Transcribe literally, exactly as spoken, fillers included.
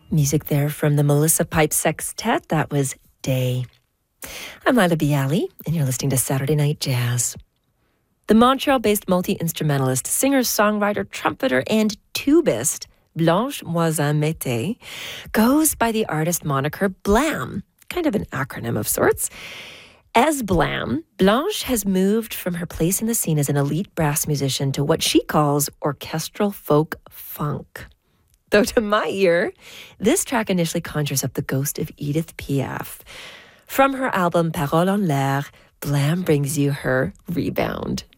Music there from the Melissa Pipe Sextet. That was Day. I'm Lila Bialy, and you're listening to Saturday Night Jazz. The Montreal-based multi-instrumentalist, singer, songwriter, trumpeter, and tubist Blanche Moisin-Mété goes by the artist moniker Blam, kind of an acronym of sorts. As Blam, Blanche has moved from her place in the scene as an elite brass musician to what she calls orchestral folk funk. Though to my ear, this track initially conjures up the ghost of Edith Piaf. From her album Paroles en l'air, Blam brings you her Rebound.